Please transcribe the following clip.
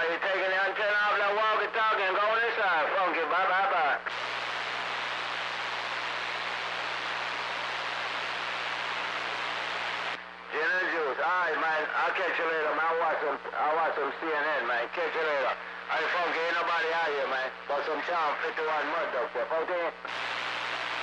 you taking the antenna off that walkie-talkie and going inside, Funky? Bye. Gin and juice. All right, man. I'll catch you later, man. I'll watch some CNN, man. Catch you later. All right, Funky, ain't nobody out here, man. But some charm 51 mud dog, 14.